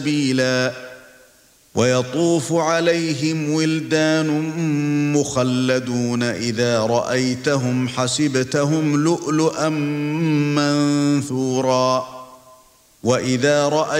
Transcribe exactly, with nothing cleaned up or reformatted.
سبيلا ويطوف عليهم ولدان مخلدون إذا رأيتهم حسبتهم لؤلؤا منثورا وإذا رأيت